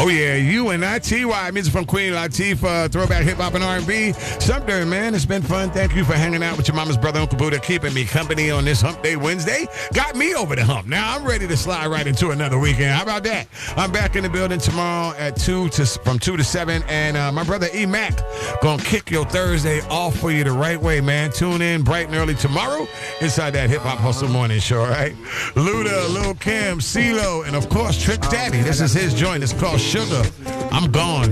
Oh, yeah, you and I, T.Y. Music from Queen Latifah, throwback hip-hop and R&B. Something, man. It's been fun. Thank you for hanging out with your mama's brother, Uncle Buddha, keeping me company on this Hump Day Wednesday. Got me over the hump. Now I'm ready to slide right into another weekend. How about that? I'm back in the building tomorrow at from 2 to 7, and my brother E-Mac gonna kick your Thursday off for you the right way, man. Tune in bright and early tomorrow inside that Hip-Hop Hustle Morning Show, all right? Luda, Lil Kim, CeeLo, and, of course, Trick Daddy. This is his joint. It's called Sugar. I'm gone.